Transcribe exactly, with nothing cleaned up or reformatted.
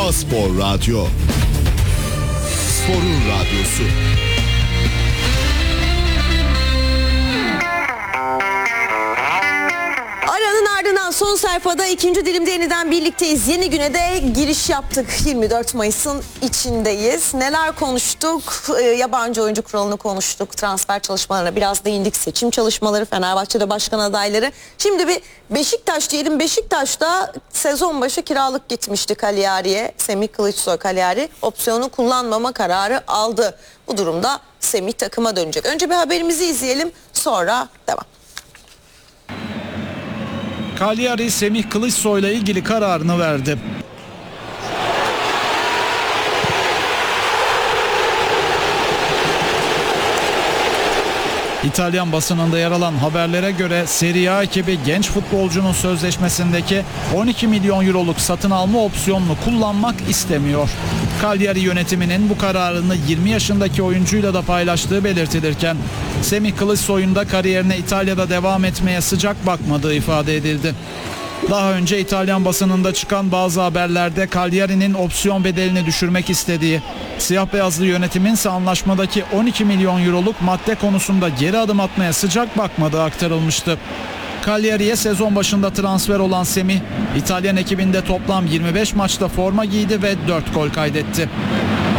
Sova Spor Radyo. Sporun radyosu. Aranın ardından son sayfada ikinci dilimde yeniden birlikteyiz. Yeni güne de giriş yaptık. yirmi dört Mayıs'ın içindeyiz. Neler konuştuk? Ee, yabancı oyuncu kuralını konuştuk. Transfer çalışmalarına biraz değindik. Seçim çalışmaları, Fenerbahçe'de başkan adayları. Şimdi bir Beşiktaş diyelim. Beşiktaş'ta sezon başı kiralık gitmişti Cagliari'ye. Semih Kılıçsoy Cagliari opsiyonu kullanmama kararı aldı. Bu durumda Semih takıma dönecek. Önce bir haberimizi izleyelim. Sonra devam. Cagliari Semih Kılıçsoy'la ilgili kararını verdi. İtalyan basınında yer alan haberlere göre Serie A ekibi genç futbolcunun sözleşmesindeki on iki milyon euroluk satın alma opsiyonunu kullanmak istemiyor. Cagliari yönetiminin bu kararını yirmi yaşındaki oyuncuyla da paylaştığı belirtilirken Semih Kılıçsoy'un da kariyerine İtalya'da devam etmeye sıcak bakmadığı ifade edildi. Daha önce İtalyan basınında çıkan bazı haberlerde Cagliari'nin opsiyon bedelini düşürmek istediği, siyah beyazlı yönetimin ise anlaşmadaki on iki milyon euroluk madde konusunda geri adım atmaya sıcak bakmadığı aktarılmıştı. Cagliari'ye sezon başında transfer olan Semih, İtalyan ekibinde toplam yirmi beş maçta forma giydi ve dört gol kaydetti.